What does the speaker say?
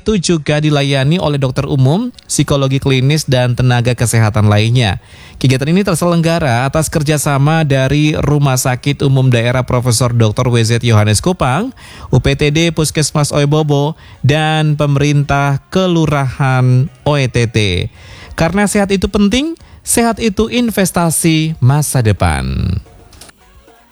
itu juga dilayani oleh dokter umum, psikologi klinis, dan tenaga kesehatan lainnya. Kegiatan ini terselenggara atas kerjasama dari Rumah Sakit Umum Daerah Profesor Dr. WZ Yohanes Kupang, UPTD Puskesmas Oebobo, dan pemerintah Kelurahan OETT. Karena sehat itu penting, sehat itu investasi masa depan.